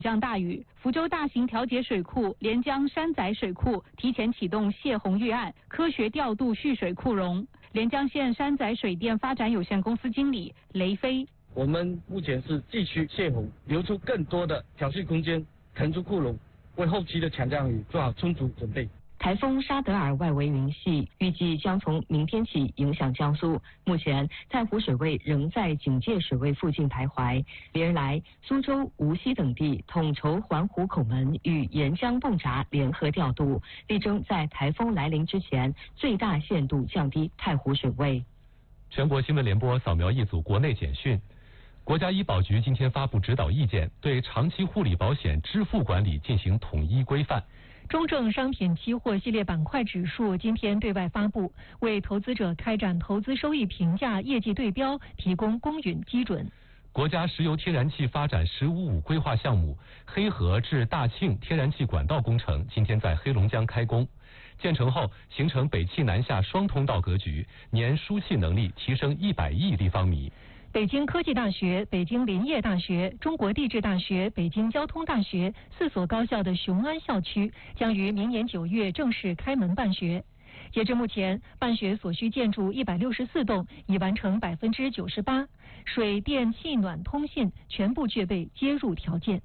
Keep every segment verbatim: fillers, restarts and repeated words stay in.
降大雨，福州大型调节水库连江山仔水库提前启动泄洪预案，科学调度蓄水库容。连江县山仔水电发展有限公司经理雷飞： 我们目前是继续泄洪，留出更多的调蓄空间，腾出库容，为后期的强降雨做好充足准备。 台风沙德尔外围云系预计将从明天起影响江苏，目前太湖水位仍在警戒水位附近徘徊。连日来，苏州、无锡等地统筹环湖口门与沿江泵闸联合调度，力争在台风来临之前最大限度降低太湖水位。 全国新闻联播扫描一组国内简讯。国家医保局今天发布指导意见，对长期护理保险支付管理进行统一规范。 中证商品期货系列板块指数今天对外发布，为投资者开展投资收益评价、业绩对标提供公允基准。 国家石油天然气发展“十五五”规划项目黑河至大庆天然气管道工程今天在黑龙江开工，建成后形成北气南下双通道格局，年输气能力提升一百亿立方米。 北京科技大学、北京林业大学、中国地质大学、北京交通大学四所高校的雄安校区将于明年九月正式开门办学。截至目前，办学所需建筑一百六十四栋已完成百分之九十八，水电气暖通信全部具备接入条件。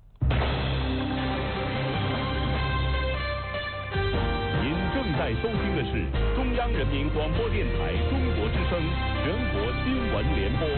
您正在收听的是中央人民广播电台中国之声全国新闻联播。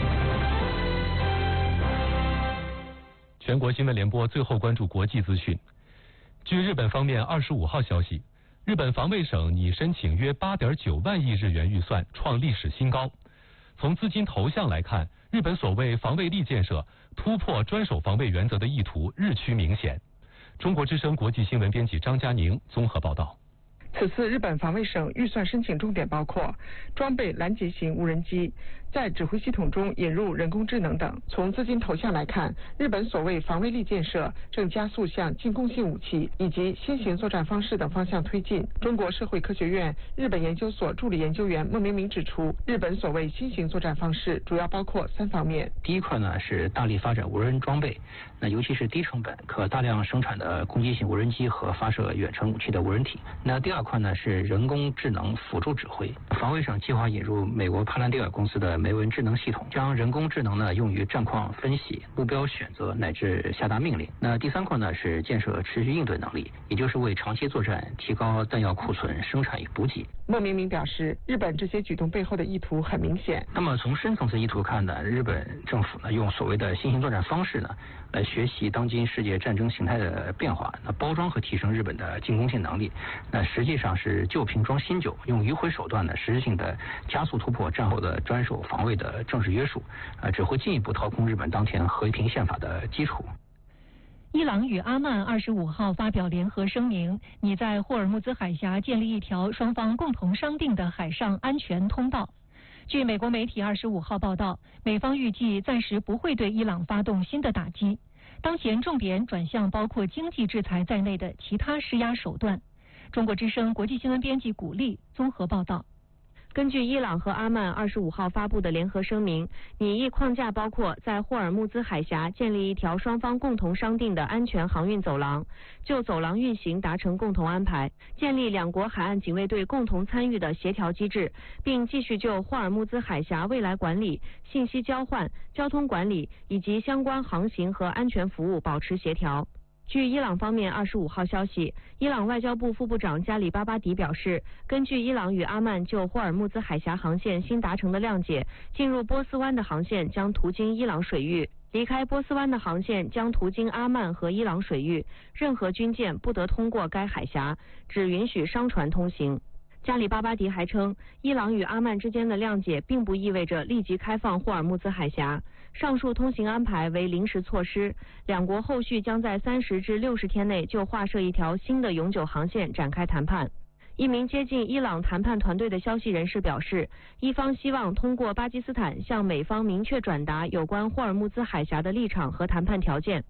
全国新闻联播最后关注国际资讯。据日本方面二十五号消息，日本防卫省拟申请约八点九万亿日元预算，创历史新高。从资金投向来看，日本所谓防卫力建设突破专守防卫原则的意图日趋明显。中国之声国际新闻编辑张佳宁综合报道。 此次日本防卫省预算申请重点包括装备拦截型无人机，在指挥系统中引入人工智能等。从资金投向来看，日本所谓防卫力建设正加速向进攻性武器以及新型作战方式等方向推进。中国社会科学院日本研究所助理研究员孟明明指出，日本所谓新型作战方式主要包括三方面。 第一块呢是大力发展无人装备，那尤其是低成本可大量生产的攻击性无人机和发射远程武器的无人体。那第二块呢是人工智能辅助指挥，防卫省计划引入美国帕兰蒂尔公司的梅文智能系统，将人工智能呢用于战况分析、目标选择乃至下达命令。那第三块呢是建设持续应对能力，也就是为长期作战提高弹药库存、生产与补给。 孟明明表示，日本这些举动背后的意图很明显。 那么从深层次意图看呢，日本政府呢用所谓的新型作战方式呢来学习当今世界战争形态的变化，那包装和提升日本的进攻性能力，那实际上是旧瓶装新酒，用迂回手段呢实质性的加速突破战后的专守防卫的政治约束，呃，只会进一步掏空日本当前和平宪法的基础。 伊朗与阿曼二十五号发表联合声明，拟在霍尔木兹海峡建立一条双方共同商定的海上安全通道。据美国媒体二十五号报道，美方预计暂时不会对伊朗发动新的打击，当前重点转向包括经济制裁在内的其他施压手段。中国之声国际新闻编辑古丽综合报道。 根据伊朗和阿曼二十五号发布的联合声明，拟议框架包括在霍尔木兹海峡建立一条双方共同商定的安全航运走廊，就走廊运行达成共同安排，建立两国海岸警卫队共同参与的协调机制，并继续就霍尔木兹海峡未来管理、信息交换、交通管理以及相关航行和安全服务保持协调。据伊朗方面二十五号消息，伊朗外交部副部长加里巴巴迪表示，根据伊朗与阿曼就霍尔木兹海峡航线新达成的谅解，进入波斯湾的航线将途经伊朗水域，离开波斯湾的航线将途经阿曼和伊朗水域，任何军舰不得通过该海峡，只允许商船通行。加里巴巴迪还称，伊朗与阿曼之间的谅解并不意味着立即开放霍尔木兹海峡，上述通行安排为临时措施，两国后续将在三十至六十天内就划设一条新的永久航线展开谈判。一名接近伊朗谈判团队的消息人士表示，伊方希望通过巴基斯坦向美方明确转达有关霍尔木兹海峡的立场和谈判条件。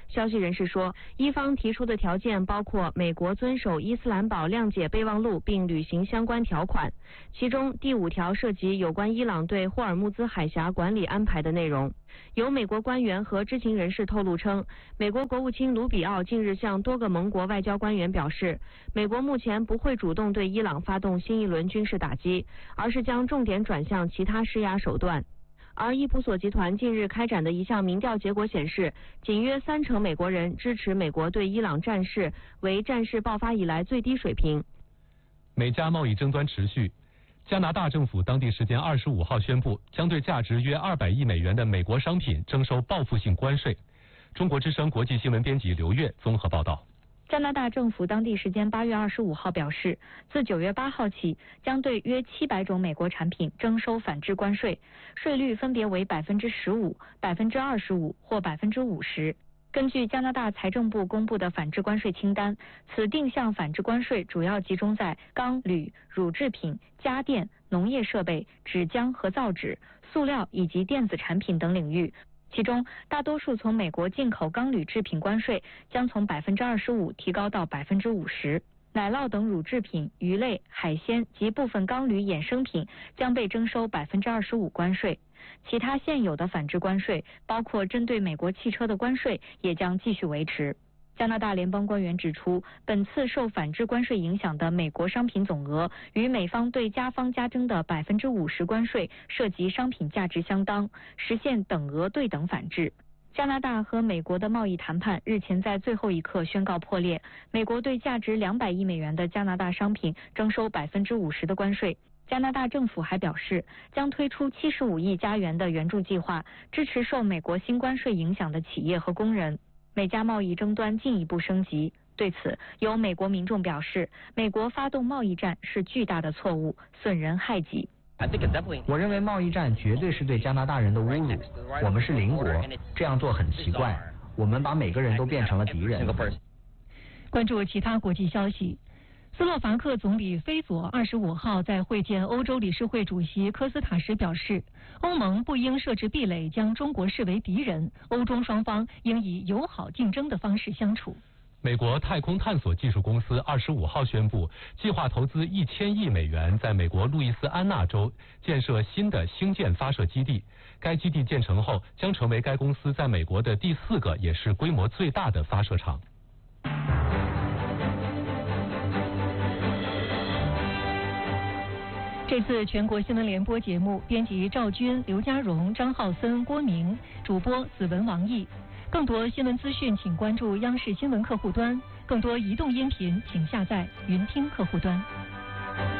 消息人士说，伊方提出的条件包括美国遵守伊斯兰堡谅解备忘录并履行相关条款，其中第五条涉及有关伊朗对霍尔木兹海峡管理安排的内容。有美国官员和知情人士透露称，美国国务卿卢比奥近日向多个盟国外交官员表示，美国目前不会主动对伊朗发动新一轮军事打击，而是将重点转向其他施压手段。而伊普索集团近日开展的一项民调结果显示，仅约三成美国人支持美国对伊朗战事，为战事爆发以来最低水平。 美加贸易争端持续，加拿大政府当地时间二十五号宣布，将对价值约二百亿美元的美国商品征收报复性关税。中国之声国际新闻编辑刘月综合报道。 加拿大政府当地时间八月二十五号表示，自九月八号起，将对约七百种美国产品征收反制关税，税率分别为百分之十五、百分之二十五或百分之五十。根据加拿大财政部公布的反制关税清单，此定向反制关税主要集中在钢、铝、乳制品、家电、农业设备、纸浆和造纸、塑料以及电子产品等领域。其中，大多数从美国进口钢铝制品关税将从百分之二十五提高到百分之五十，奶酪等乳制品、鱼类、海鲜及部分钢铝衍生品将被征收百分之二十五关税。其他现有的反制关税，包括针对美国汽车的关税，也将继续维持。加拿大联邦官员指出，本次受反制关税影响的美国商品总额与美方对加方加征的百分之五十关税涉及商品价值相当，实现等额对等反制。加拿大和美国的贸易谈判日前在最后一刻宣告破裂，美国对价值两百亿美元的加拿大商品征收百分之五十的关税。加拿大政府还表示，将推出七十五亿加元的援助计划，支持受美国新关税影响的企业和工人。美加贸易争端进一步升级，对此，有美国民众表示，美国发动贸易战是巨大的错误，损人害己。 我认为贸易战绝对是对加拿大人的侮辱。我们是邻国，这样做很奇怪。我们把每个人都变成了敌人。 关注其他国际消息。斯洛伐克总理菲佐二十五号在会见欧洲理事会主席科斯塔时表示，欧盟不应设置壁垒，将中国视为敌人，欧中双方应以友好竞争的方式相处。 美国太空探索技术公司二十五号宣布，计划投资一千亿美元，在美国路易斯安那州建设新的星舰发射基地。该基地建成后，将成为该公司在美国的第四个，也是规模最大的发射场。 这次全国新闻联播节目，编辑赵军、刘家荣、张浩森、郭明，主播子文、王毅。更多新闻资讯，请关注央视新闻客户端；更多移动音频，请下载云听客户端。